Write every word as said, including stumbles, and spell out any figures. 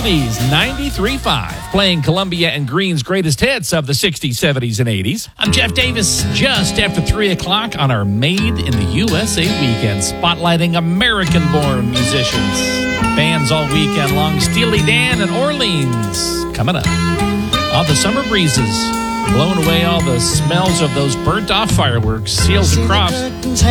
Oldies ninety-three point five, playing Columbia and Green's greatest hits of the sixties, seventies, and eighties. I'm Jeff Davis, just after three o'clock on our Made in the U S A weekend, spotlighting American-born musicians. Bands all weekend long, Steely Dan and Orleans coming up. All the summer breezes blowing away all the smells of those burnt-off fireworks, seals and crops.